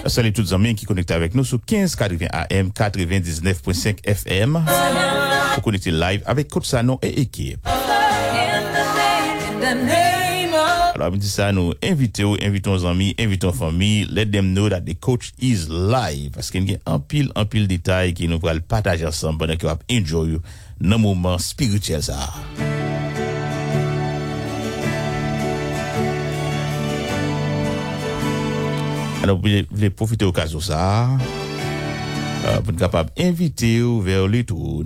Salut tous les amis qui connectent avec nous sur 1580 AM, 99.5 FM. Pour connecter live avec Coach Sano et équipe. Alors, me dit ça, nous invitons nos amis, invitons famille, let them know that the coach is live. Parce qu'il y a un pile détail qui nous va le partager ensemble pendant qu'on va enjoy dans moment spirituel ça. Alors, vous voulez profiter de l'occasion ça, pour être capable d'inviter vers le tour.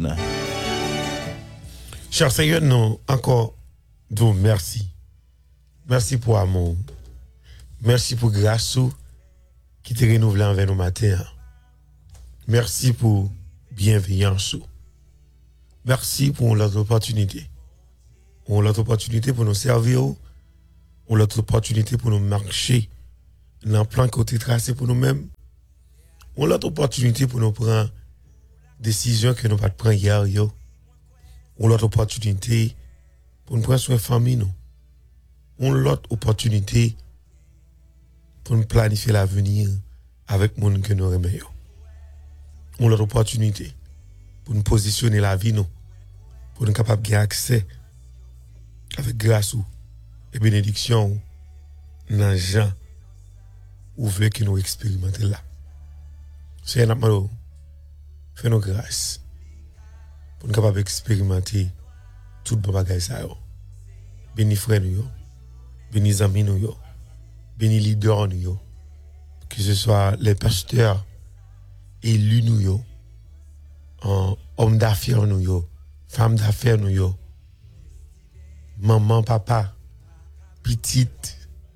Cher Seigneur, nous encore nous merci. Merci pour amour. Merci pour grâce qui te renouvelé envers nous matin. Merci pour bienveillance. Merci pour l'autre opportunité. On l'autre opportunité pour nous servir. On l'autre opportunité pour nous marcher dans le plan côté tracé pour nous-mêmes. On l'autre opportunité pour nous prendre décision que nous pas prendre hier. On l'autre opportunité pour nous prendre soin de famille nous. On l'autre opportunité pour nous planifier l'avenir avec les gens que nous aimons. On l'autre opportunité pour nous positionner la vie nous, pour nous capables d'avoir accès avec grâce et bénédiction dans les gens ou veut que nous expérimenter là. C'est un appel, fais-nous grâce pour nous capables d'expérimenter tout le bagage ça. Béni frère nous, béni amis nous, béni leader nous, que ce soit les pasteurs élus nous, hommes d'affaires nous, femmes d'affaires nous, maman, papa, petite,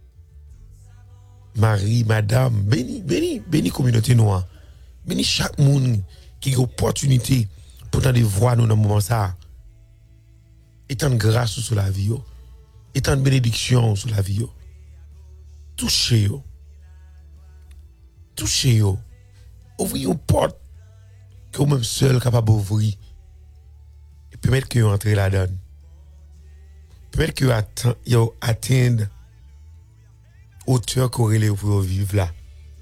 Marie, madame, béni communauté noire. Béni chaque monde qui a opportunité pour tendre voir nous dans le moment ça. Étant de grâce sur la vie, étant de bénédiction sur la vie. Touchez-yo. Touchez-yo. Ouvrez une porte que vous-même seul capable d'ouvrir. Et permettre que vous entrez là-dedans. Permettre que vous atteignez hauteur corrélée pour vivre là.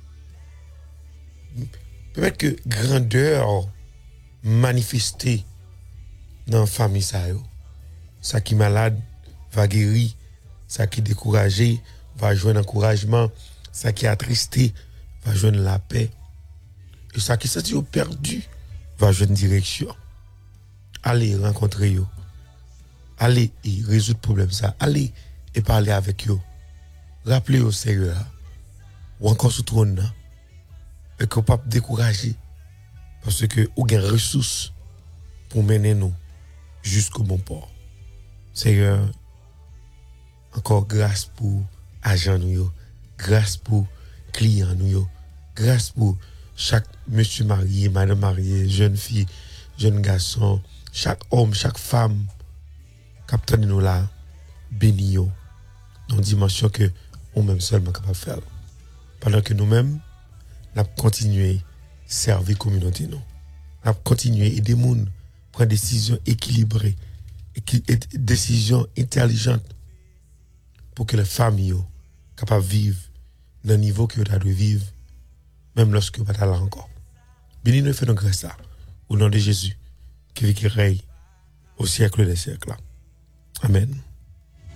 Peut-être que grandeur manifestée dans la famille ça yo. Ça qui malade va guérir, ça qui découragé va joindre encouragement, ça qui attristé va joindre la paix. Et ça qui senti perdu va joindre direction. Allez rencontrer yo. Allez et résoudre problème ça. Allez et parler avec yo. Rappelez au Seigneur, ou encore sous trône, et que pas décourager, parce que vous avez des ressources pour mener nous jusqu'au bon port. Seigneur, encore grâce pour agents nous, grâce pour clients nous, grâce pour chaque monsieur marié, madame mariée, jeune fille, jeune garçon, chaque homme, chaque femme, capitaine nous là, béni yo, dans une dimension que ou même seulement capable de faire. Pendant que nous-mêmes, nous continuons à servir la communauté. Nous continuons à aider les gens à prendre des décisions équilibrées, des décisions intelligentes pour que les familles soient capables de vivre dans le niveau que vous devez vivre, même lorsque vous n'êtes pas là encore. Béni nous fait grâce ça, au nom de Jésus, qui vit qui règne au siècle des siècles. Amen.